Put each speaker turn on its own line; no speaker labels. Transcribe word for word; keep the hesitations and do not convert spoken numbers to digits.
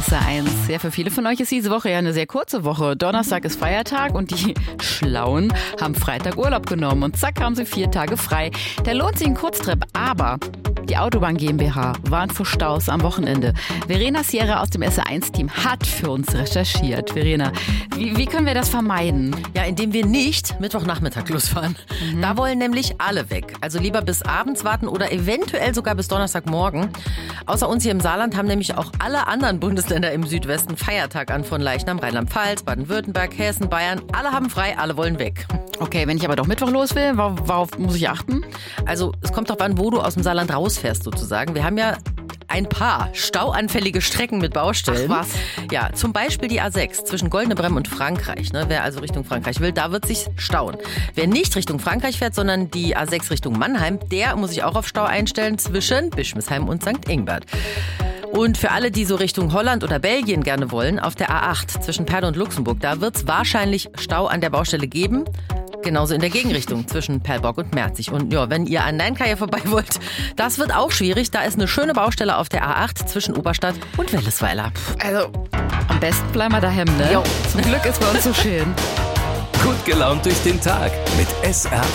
S R eins. Ja, für viele von euch ist diese Woche ja eine sehr kurze Woche. Donnerstag ist Feiertag und die Schlauen haben Freitag Urlaub genommen und zack haben sie vier Tage frei. Da lohnt sich ein Kurztrip, aber die Autobahn GmbH warnt vor Staus am Wochenende. Verena Sierra aus dem S R eins Team hat für uns recherchiert. Verena, wie, wie können wir das vermeiden?
Ja, indem wir nicht Mittwochnachmittag losfahren. Mhm. Da wollen nämlich alle weg. Also lieber bis abends warten oder eventuell sogar bis Donnerstagmorgen. Außer uns hier im Saarland haben nämlich auch alle anderen Bundesländer im Südwesten Feiertag an von Leichnam. Rheinland-Pfalz, Baden-Württemberg, Hessen, Bayern. Alle haben frei, alle wollen weg.
Okay, wenn ich aber doch Mittwoch los will, worauf muss ich achten?
Also es kommt drauf an, wo du aus dem Saarland rausfährst sozusagen. Wir haben ja ein paar stauanfällige Strecken mit Baustellen.
Ach was?
Ja, zum Beispiel die A sechs zwischen Goldene Bremm und Frankreich. Ne? Wer also Richtung Frankreich will, da wird sich stauen. Wer nicht Richtung Frankreich fährt, sondern die A sechs Richtung Mannheim, der muss sich auch auf Stau einstellen zwischen Bischmisheim und Sankt Ingbert. Und für alle, die so Richtung Holland oder Belgien gerne wollen, auf der A acht zwischen Perl und Luxemburg, da wird es wahrscheinlich Stau an der Baustelle geben. Genauso in der Gegenrichtung zwischen Perlbock und Merzig. Und ja, wenn ihr an Neinkaje vorbei wollt, das wird auch schwierig. Da ist eine schöne Baustelle auf der A acht zwischen Oberstadt und Wellesweiler.
Also, am besten bleiben wir daheim, ne?
Jo.
Zum Glück ist bei uns so schön.
Gut gelaunt durch den Tag mit S R